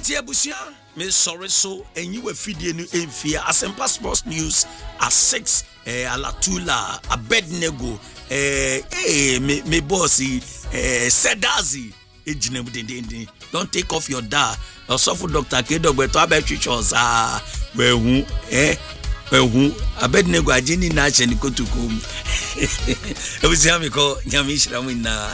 Enti ebusia me sorry so enyi we fidie no emfia Asempa Sports News at 6 Alatula Abednego me bossy Sedazi ejinem dindindin. Don't take off your da. Osofu Dr. Kedo Beto abetwichos wehu Abednego ajini na che ni kotukum. Ebusia me ko nyame hira mu na